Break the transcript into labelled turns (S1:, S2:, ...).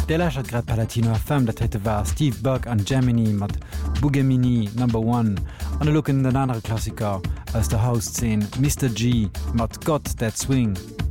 S1: Der lächert grad Palatino FM, dat hätte war Steve Buck an Gemini mat Bugemini No. 1 an looken den anderen Klassiker aus der House 10 Mr. G mat God That Swing.